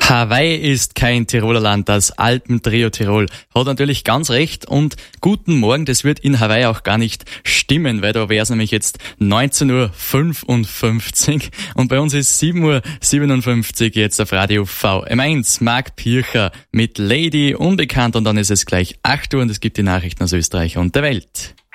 Hawaii ist kein Tiroler Land, das Alpentrio Tirol hat natürlich ganz recht und guten Morgen, das wird in Hawaii auch gar nicht stimmen, weil da wäre es nämlich jetzt 19:55 Uhr und bei uns ist 7:57 Uhr jetzt auf Radio VM1. Marc Pircher mit Lady Unbekannt und dann ist es gleich 8 Uhr und es gibt die Nachrichten aus Österreich und der Welt.